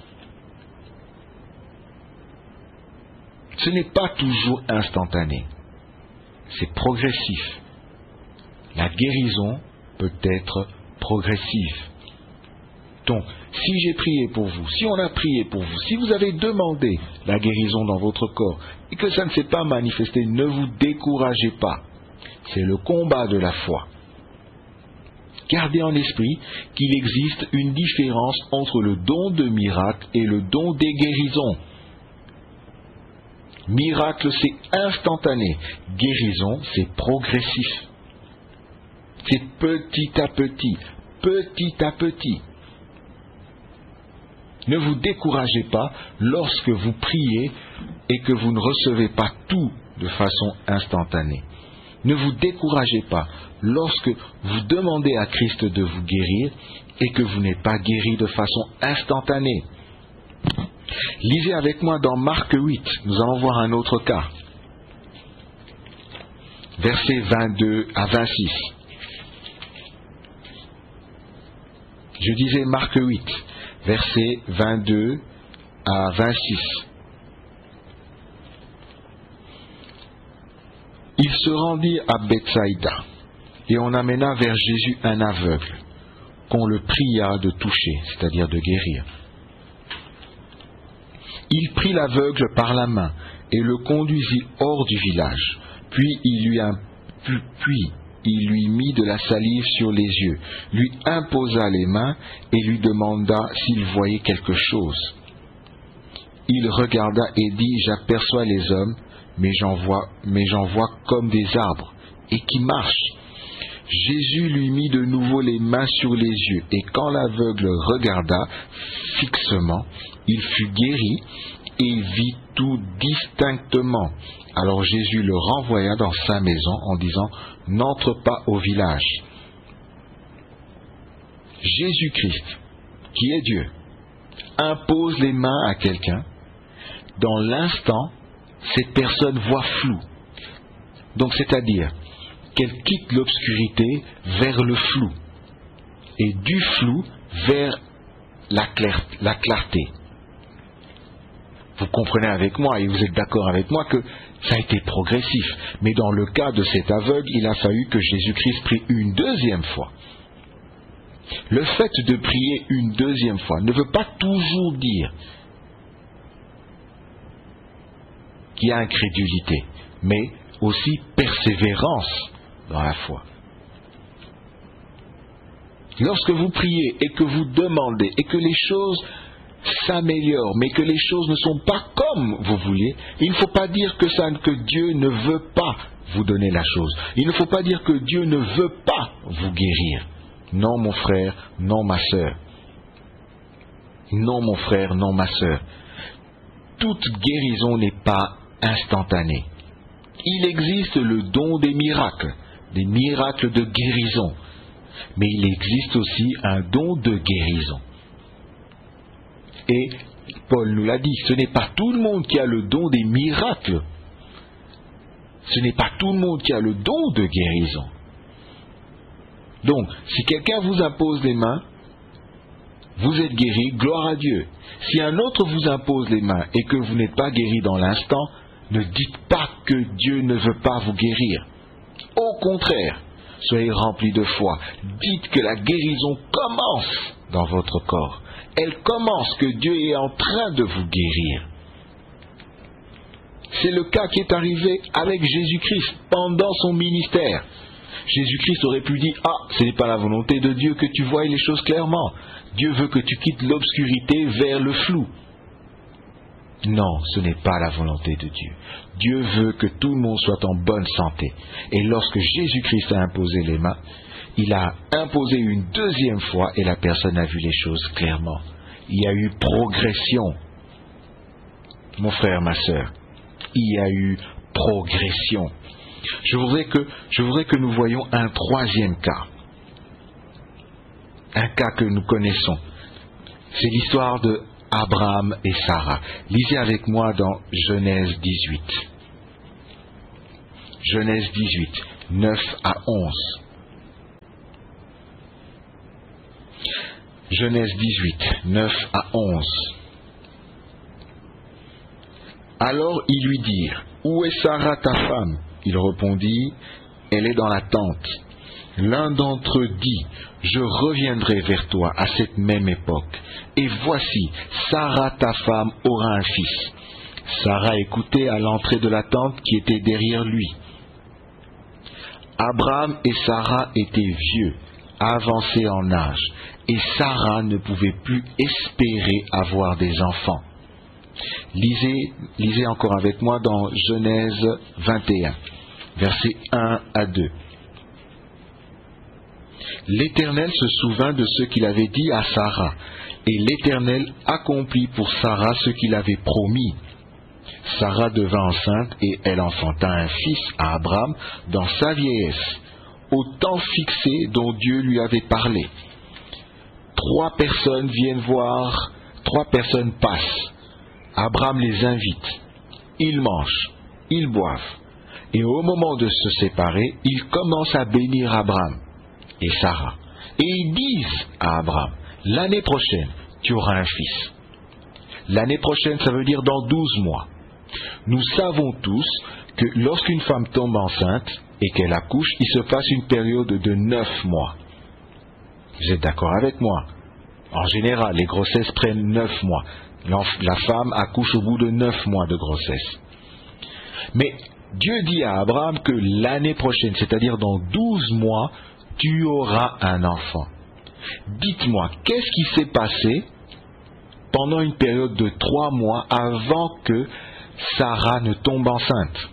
Ce n'est pas toujours instantané. C'est progressif. La guérison peut être progressive. Donc, si j'ai prié pour vous, si on a prié pour vous, si vous avez demandé la guérison dans votre corps et que ça ne s'est pas manifesté, ne vous découragez pas. C'est le combat de la foi. Gardez en esprit qu'il existe une différence entre le don de miracle et le don des guérisons. Miracle, c'est instantané. Guérison, c'est progressif. C'est petit à petit, petit à petit. Ne vous découragez pas lorsque vous priez et que vous ne recevez pas tout de façon instantanée. Ne vous découragez pas lorsque vous demandez à Christ de vous guérir et que vous n'êtes pas guéri de façon instantanée. Lisez avec moi dans Marc huit, nous allons voir un autre cas. Versets vingt-deux à vingt-six. Je disais Marc huit, versets vingt-deux à vingt-six. Il se rendit à Bethsaïda, et on amena vers Jésus un aveugle, qu'on le pria de toucher, c'est-à-dire de guérir. Il prit l'aveugle par la main, et le conduisit hors du village, puis il lui, puis, puis il lui mit de la salive sur les yeux, lui imposa les mains, et lui demanda s'il voyait quelque chose. Il regarda et dit, j'aperçois les hommes, mais j'en vois, mais j'en vois comme des arbres, et qui marchent. Jésus lui mit de nouveau les mains sur les yeux, et quand l'aveugle regarda fixement, il fut guéri, et vit tout distinctement. Alors Jésus le renvoya dans sa maison en disant, n'entre pas au village. Jésus-Christ, qui est Dieu, impose les mains à quelqu'un. Dans l'instant, cette personne voit flou. Donc, c'est-à-dire qu'elle quitte l'obscurité vers le flou. Et du flou vers la, clair- la clarté. Vous comprenez avec moi et vous êtes d'accord avec moi que ça a été progressif. Mais dans le cas de cet aveugle, il a fallu que Jésus-Christ prie une deuxième fois. Le fait de prier une deuxième fois ne veut pas toujours dire qu'il y a incrédulité, mais aussi persévérance dans la foi. Lorsque vous priez et que vous demandez et que les choses s'améliorent, mais que les choses ne sont pas comme vous voulez, il ne faut pas dire que, ça, que Dieu ne veut pas vous donner la chose. Il ne faut pas dire que Dieu ne veut pas vous guérir. Non, mon frère, non, ma sœur. Non, mon frère, non, ma sœur. Toute guérison n'est pas instantanée. Il existe le don des miracles, des miracles de guérison. Mais il existe aussi un don de guérison. Et Paul nous l'a dit, ce n'est pas tout le monde qui a le don des miracles. Ce n'est pas tout le monde qui a le don de guérison. Donc, si quelqu'un vous impose les mains, vous êtes guéri, gloire à Dieu. Si un autre vous impose les mains et que vous n'êtes pas guéri dans l'instant, ne dites pas que Dieu ne veut pas vous guérir. Au contraire, soyez remplis de foi. Dites que la guérison commence dans votre corps. Elle commence, que Dieu est en train de vous guérir. C'est le cas qui est arrivé avec Jésus-Christ pendant son ministère. Jésus-Christ aurait pu dire, ah, ce n'est pas la volonté de Dieu que tu voies les choses clairement. Dieu veut que tu quittes l'obscurité vers le flou. Non, ce n'est pas la volonté de Dieu. Dieu veut que tout le monde soit en bonne santé. Et lorsque Jésus-Christ a imposé les mains, il a imposé une deuxième fois et la personne a vu les choses clairement. Il y a eu progression. Mon frère, ma sœur, il y a eu progression. Je voudrais que, je voudrais que nous voyions un troisième cas. Un cas que nous connaissons. C'est l'histoire de Abraham et Sarah. Lisez avec moi dans Genèse dix-huit. Genèse dix-huit, neuf à onze. Genèse dix-huit, neuf à onze. Alors ils lui dirent, où est Sarah ta femme? Il répondit, elle est dans la tente. L'un d'entre eux dit, je reviendrai vers toi à cette même époque. Et voici, Sarah ta femme aura un fils. Sarah écoutait à l'entrée de la tente qui était derrière lui. Abraham et Sarah étaient vieux, avancés en âge, et Sarah ne pouvait plus espérer avoir des enfants. Lisez, lisez encore avec moi dans Genèse vingt et un, versets un à deux. L'Éternel se souvint de ce qu'il avait dit à Sarah, et l'Éternel accomplit pour Sarah ce qu'il avait promis. Sarah devint enceinte et elle enfanta un fils à Abraham dans sa vieillesse, au temps fixé dont Dieu lui avait parlé. Trois personnes viennent voir, trois personnes passent. Abraham les invite. Ils mangent, ils boivent. Et au moment de se séparer, ils commencent à bénir Abraham et Sarah. Et ils disent à Abraham, l'année prochaine, tu auras un fils. L'année prochaine, ça veut dire dans douze mois. Nous savons tous que lorsqu'une femme tombe enceinte et qu'elle accouche, il se passe une période de neuf mois. Vous êtes d'accord avec moi? En général, les grossesses prennent neuf mois. La femme accouche au bout de neuf mois de grossesse. Mais Dieu dit à Abraham que l'année prochaine, c'est-à-dire dans douze mois, tu auras un enfant. Dites-moi, qu'est-ce qui s'est passé pendant une période de trois mois avant que Sarah ne tombe enceinte?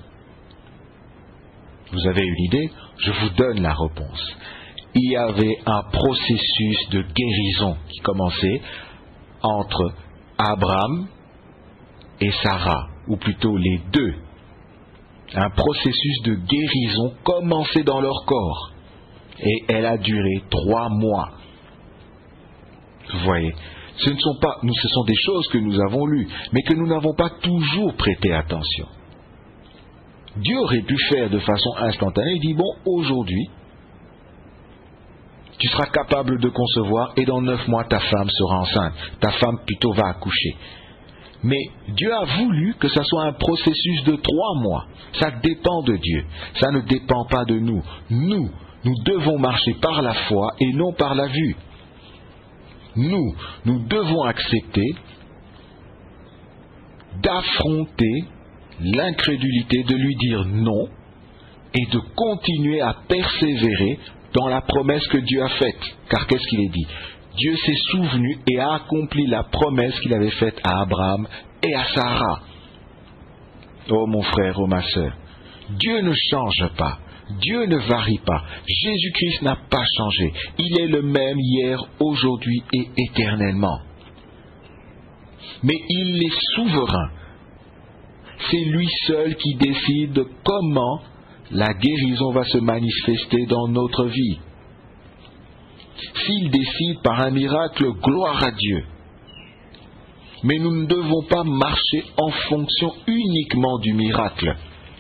Vous avez une idée? Je vous donne la réponse. Il y avait un processus de guérison qui commençait entre Abraham et Sarah, ou plutôt les deux. Un processus de guérison commençait dans leur corps. Et elle a duré trois mois. Vous voyez, ce ne sont pas, nous, ce sont des choses que nous avons lues, mais que nous n'avons pas toujours prêté attention. Dieu aurait pu faire de façon instantanée. Il dit, bon, aujourd'hui, tu seras capable de concevoir et dans neuf mois, ta femme sera enceinte. Ta femme plutôt va accoucher. Mais Dieu a voulu que ça soit un processus de trois mois. Ça dépend de Dieu. Ça ne dépend pas de nous. Nous, nous devons marcher par la foi et non par la vue. Nous, nous devons accepter d'affronter l'incrédulité, de lui dire non et de continuer à persévérer dans la promesse que Dieu a faite. Car qu'est-ce qu'il est dit? Dieu s'est souvenu et a accompli la promesse qu'il avait faite à Abraham et à Sarah. Oh mon frère, oh ma sœur, Dieu ne change pas. Dieu ne varie pas. Jésus-Christ n'a pas changé. Il est le même hier, aujourd'hui et éternellement. Mais il est souverain. C'est lui seul qui décide de comment la guérison va se manifester dans notre vie. S'il décide par un miracle, gloire à Dieu. Mais nous ne devons pas marcher en fonction uniquement du miracle.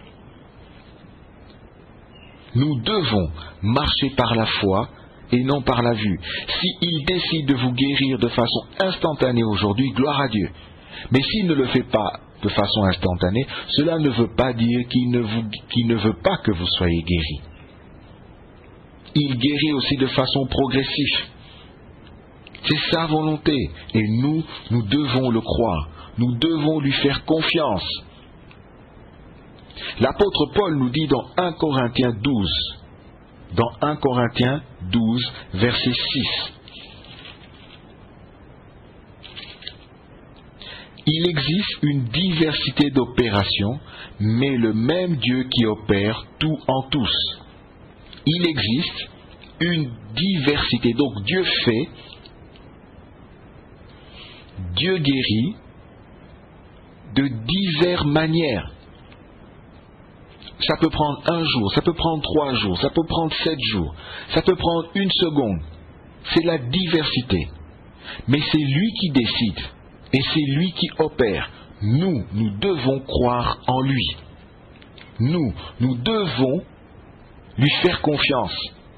Nous devons marcher par la foi et non par la vue. S'il décide de vous guérir de façon instantanée aujourd'hui, gloire à Dieu. Mais s'il ne le fait pas de façon instantanée, cela ne veut pas dire qu'il ne, vous, qu'il ne veut pas que vous soyez guéris. Il guérit aussi de façon progressive. C'est sa volonté. Et nous, nous devons le croire. Nous devons lui faire confiance. L'apôtre Paul nous dit dans un Corinthiens douze, dans un Corinthiens douze, verset six, il existe une diversité d'opérations, mais le même Dieu qui opère tout en tous. Il existe une diversité, donc Dieu fait, Dieu guérit de diverses manières. Ça peut prendre un jour, ça peut prendre trois jours, ça peut prendre sept jours, ça peut prendre une seconde. C'est la diversité. Mais c'est lui qui décide et c'est lui qui opère. Nous, nous devons croire en lui. nous, nous devons lui faire confiance.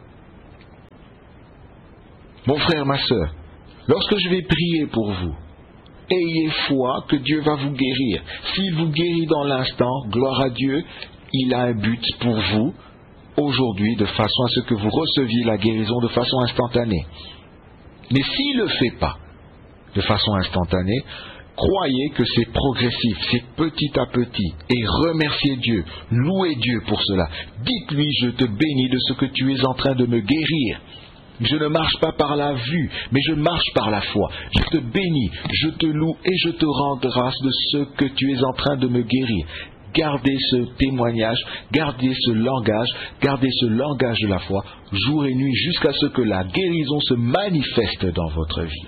Mon frère, ma sœur, lorsque je vais prier pour vous, ayez foi que Dieu va vous guérir. S'il vous guérit dans l'instant, gloire à Dieu, il a un but pour vous aujourd'hui, de façon à ce que vous receviez la guérison de façon instantanée. Mais s'il ne le fait pas de façon instantanée, croyez que c'est progressif, c'est petit à petit, et remerciez Dieu, louez Dieu pour cela. Dites-lui, je te bénis de ce que tu es en train de me guérir. Je ne marche pas par la vue, mais je marche par la foi. Je te bénis, je te loue et je te rends grâce de ce que tu es en train de me guérir. Gardez ce témoignage, gardez ce langage, gardez ce langage de la foi, jour et nuit, jusqu'à ce que la guérison se manifeste dans votre vie.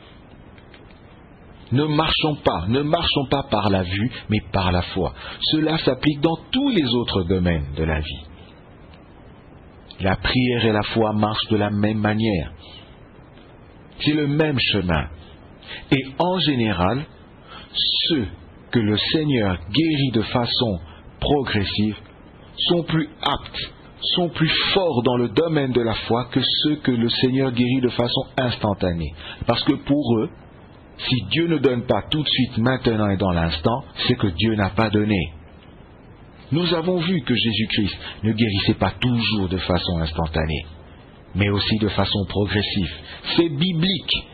Ne marchons pas, ne marchons pas par la vue, mais par la foi. Cela s'applique dans tous les autres domaines de la vie. La prière et la foi marchent de la même manière. C'est le même chemin. Et en général, ceux que le Seigneur guérit de façon progressive sont plus aptes, sont plus forts dans le domaine de la foi que ceux que le Seigneur guérit de façon instantanée. Parce que pour eux, si Dieu ne donne pas tout de suite, maintenant et dans l'instant, c'est que Dieu n'a pas donné. Nous avons vu que Jésus-Christ ne guérissait pas toujours de façon instantanée, mais aussi de façon progressive. C'est biblique.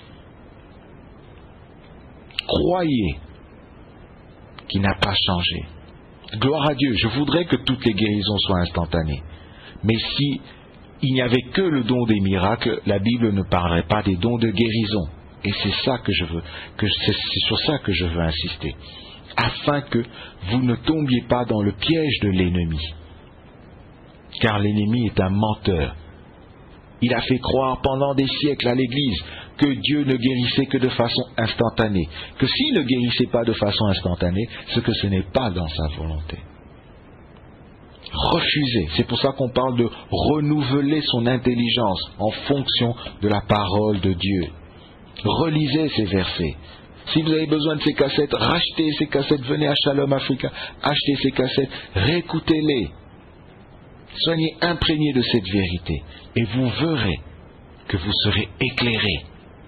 Croyez qu'il n'a pas changé. Gloire à Dieu, je voudrais que toutes les guérisons soient instantanées. Mais si il n'y avait que le don des miracles, la Bible ne parlerait pas des dons de guérison. Et c'est ça que je veux, que c'est sur ça que je veux insister, afin que vous ne tombiez pas dans le piège de l'ennemi. Car l'ennemi est un menteur. Il a fait croire pendant des siècles à l'Église que Dieu ne guérissait que de façon instantanée, que s'il ne guérissait pas de façon instantanée, c'est que ce n'est pas dans sa volonté. Refusez, c'est pour ça qu'on parle de renouveler son intelligence en fonction de la parole de Dieu. Relisez ces versets. Si vous avez besoin de ces cassettes, rachetez ces cassettes, venez à Shalom Africa, achetez ces cassettes, réécoutez-les. Soyez imprégnés de cette vérité et vous verrez que vous serez éclairés.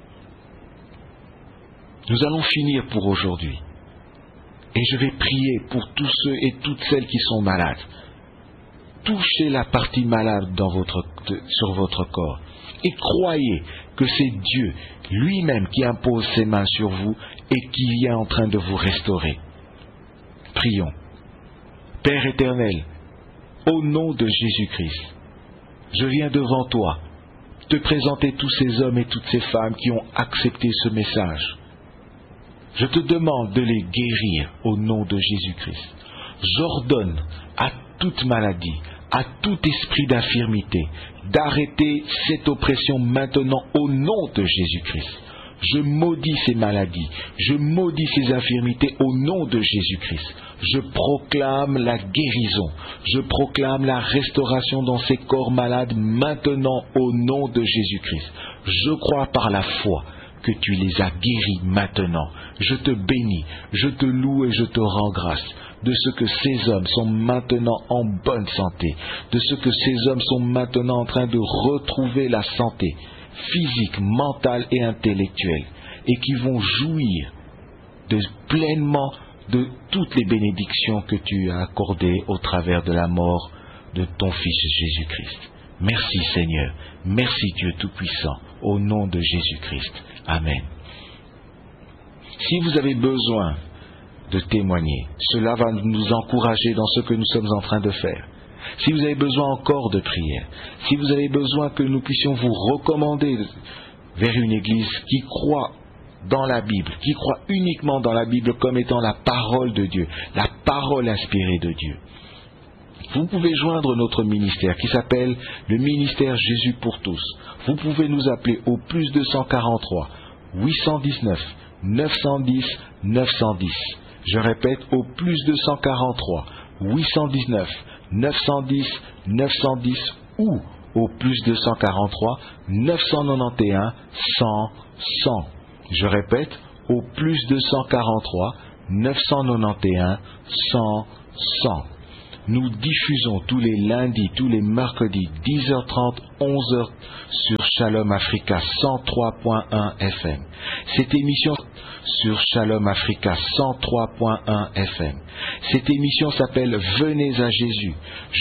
Nous allons finir pour aujourd'hui. Et je vais prier pour tous ceux et toutes celles qui sont malades. Touchez la partie malade dans votre, de, sur votre corps. Et croyez que c'est Dieu lui-même qui impose ses mains sur vous et qui est en train de vous restaurer. Prions. Père éternel, au nom de Jésus-Christ, je viens devant toi te présenter tous ces hommes et toutes ces femmes qui ont accepté ce message. Je te demande de les guérir au nom de Jésus-Christ. J'ordonne à toute maladie, à tout esprit d'infirmité, d'arrêter cette oppression maintenant au nom de Jésus-Christ. Je maudis ces maladies, je maudis ces infirmités au nom de Jésus-Christ. Je proclame la guérison, je proclame la restauration dans ces corps malades maintenant au nom de Jésus-Christ. Je crois par la foi que tu les as guéris maintenant. Je te bénis, je te loue et je te rends grâce de ce que ces hommes sont maintenant en bonne santé, de ce que ces hommes sont maintenant en train de retrouver la santé physique, mentale et intellectuelle, et qui vont jouir de, pleinement de toutes les bénédictions que tu as accordées au travers de la mort de ton Fils Jésus-Christ. Merci Seigneur, merci Dieu Tout-Puissant, au nom de Jésus-Christ. Amen. Si vous avez besoin de témoigner, cela va nous encourager dans ce que nous sommes en train de faire. Si vous avez besoin encore de prière, si vous avez besoin que nous puissions vous recommander vers une église qui croit dans la Bible, qui croit uniquement dans la Bible comme étant la parole de Dieu, la parole inspirée de Dieu, vous pouvez joindre notre ministère qui s'appelle le ministère Jésus pour tous. Vous pouvez nous appeler au plus deux cent quarante-trois, huit cent dix-neuf, neuf cent dix, neuf cent dix. Je répète, au plus deux cent quarante-trois, huit cent dix-neuf, neuf cent dix, neuf cent dix ou au plus deux cent quarante-trois, neuf cent quatre-vingt-onze, cent, cent. Je répète, au plus deux cent quarante-trois, neuf cent quatre-vingt-onze, cent, cent. Nous diffusons tous les lundis, tous les mercredis, dix heures trente, onze heures sur Shalom Africa cent trois point un F M. Cette émission sur Shalom Africa cent trois point un F M. Cette émission s'appelle Venez à Jésus.